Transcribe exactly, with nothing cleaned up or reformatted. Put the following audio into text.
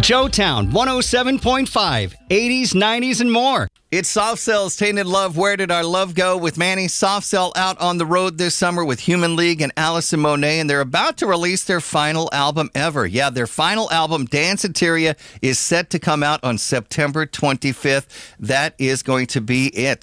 Joetown one oh seven point five, eighties, nineties, and more. It's Soft Cell's Tainted Love, Where Did Our Love Go? With Manny. Soft Cell out on the road this summer with Human League and Alison Monet, and they're about to release their final album ever. Yeah, their final album, Danceteria, is set to come out on September twenty-fifth. That is going to be it.